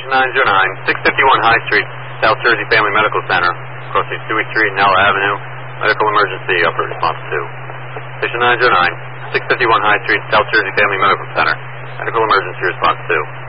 Station 909, 651 High Street, South Jersey Family Medical Center, crossing Dewey Street and Ella Avenue. Medical emergency, upper response 2. Station 909, 651 High Street, South Jersey Family Medical Center. Medical emergency, response 2.